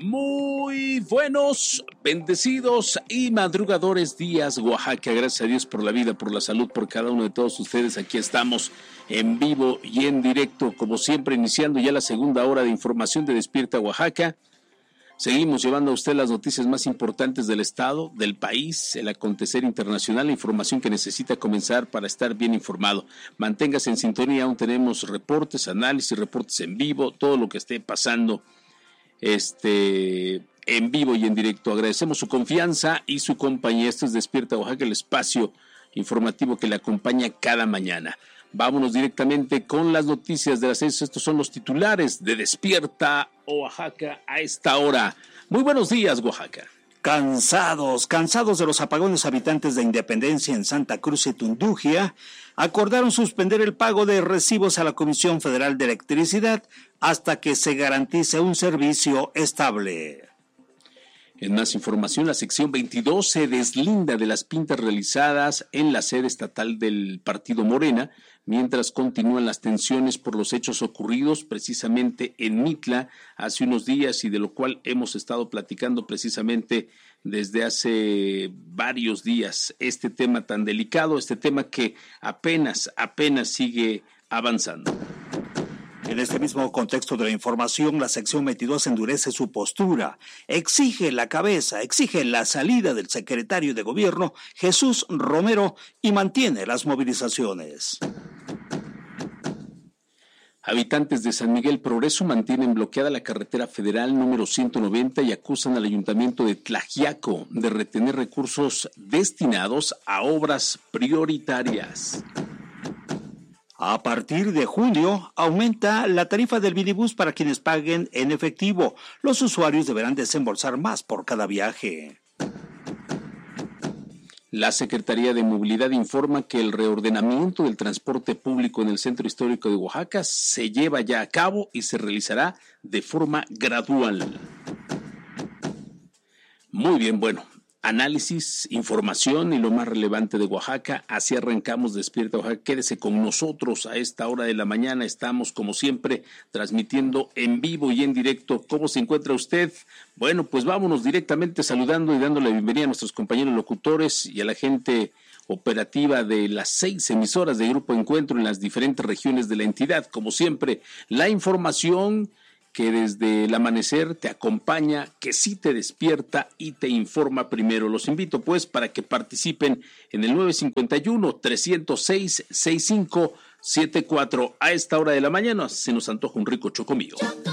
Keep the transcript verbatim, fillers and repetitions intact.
Muy buenos, bendecidos y madrugadores días, Oaxaca. Gracias a Dios por la vida, por la salud, por cada uno de todos ustedes. Aquí estamos en vivo y en directo, como siempre, iniciando ya la segunda hora de información de Despierta Oaxaca. Seguimos llevando a usted las noticias más importantes del estado, del país, el acontecer internacional, la información que necesita comenzar para estar bien informado. Manténgase en sintonía, aún tenemos reportes, análisis, reportes en vivo, todo lo que esté pasando Este, en vivo y en directo. Agradecemos su confianza y su compañía. Esto es Despierta Oaxaca, el espacio informativo que le acompaña cada mañana. Vámonos directamente con las noticias de las seis. Estos son los titulares de Despierta Oaxaca a esta hora. Muy buenos días, Oaxaca. Cansados, cansados de los apagones, habitantes de Independencia en Santa Cruz y Tundugia acordaron suspender el pago de recibos a la Comisión Federal de Electricidad hasta que se garantice un servicio estable. En más información, la sección veintidós se deslinda de las pintas realizadas en la sede estatal del partido Morena, mientras continúan las tensiones por los hechos ocurridos precisamente en Mitla hace unos días y de lo cual hemos estado platicando precisamente desde hace varios días. Este tema tan delicado, este tema que apenas, apenas sigue avanzando. En este mismo contexto de la información, la sección veintidós endurece su postura, exige la cabeza, exige la salida del secretario de Gobierno, Jesús Romero, y mantiene las movilizaciones. Habitantes de San Miguel Progreso mantienen bloqueada la carretera federal número ciento noventa y acusan al ayuntamiento de Tlaxiaco de retener recursos destinados a obras prioritarias. A partir de junio, aumenta la tarifa del minibús para quienes paguen en efectivo. Los usuarios deberán desembolsar más por cada viaje. La Secretaría de Movilidad informa que el reordenamiento del transporte público en el centro histórico de Oaxaca se lleva ya a cabo y se realizará de forma gradual. Muy bien, bueno. Análisis, información y lo más relevante de Oaxaca. Así arrancamos Despierta Oaxaca. Quédese con nosotros a esta hora de la mañana. Estamos, como siempre, transmitiendo en vivo y en directo. ¿Cómo se encuentra usted? Bueno, pues vámonos directamente saludando y dándole la bienvenida a nuestros compañeros locutores y a la gente operativa de las seis emisoras de Grupo Encuentro en las diferentes regiones de la entidad. Como siempre, la información que desde el amanecer te acompaña, que sí te despierta y te informa primero. Los invito pues para que participen en el nueve cinco uno, tres cero seis, seis cinco siete cuatro. A esta hora de la mañana se nos antoja un rico chocomillo.